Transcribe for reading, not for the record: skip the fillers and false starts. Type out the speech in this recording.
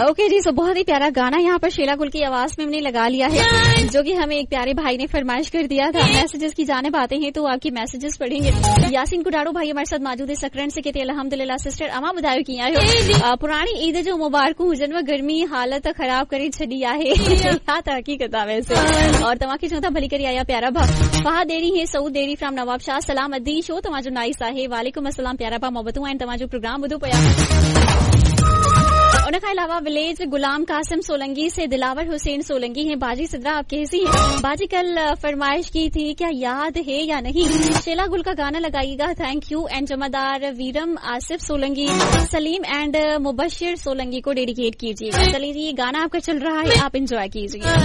Okay जी, सो बहुत ही प्यारा गाना यहाँ पर शीला गुल की आवाज में हमने लगा लिया है, जो कि हमें एक प्यारे भाई ने फरमाइश कर दिया था। मैसेजेस की जानिब आते हैं तो आपकी मैसेजेस पढ़ेंगे। यासीन कुडाड़ो भाई हमारे साथ मौजूद है सकरन से, कहते अल्हम्दुलिल्लाह सिस्टर अमा बुधायो किया हो पुरानी ईद जो मुबारक जन्म गर्मी हालत खराब करी छड़ी आहे हकीकत वैसे। और तव्हांखे चऊं था भली करी आया प्यारा भा फहद देरी है सऊद देरी फ्रॉम नवाब शाह सलाम अदी शो तव्हांजो नाइस आहे। वालेकुम अस्सलाम प्यारा भा मोहब्बतूं आहिनि, तव्हांजो प्रोग्राम ॿुधो पिया। उन खां अलावा विलेज गुलाम कासिम सोलंगी से दिलावर हुसैन सोलंगी हैं। बाजी सिद्रा आप कैसी हैं? बाजी कल फरमाइश की थी, क्या याद है या नहीं? शीला गुल का गाना लगाइएगा, thank you. And Jamadar Viram Asif Solangi Salim and Mubashir Solangi को डेडिकेट कीजिएगा। चलिए जी, ये गाना आपका चल रहा है, आप इंजॉय कीजिए।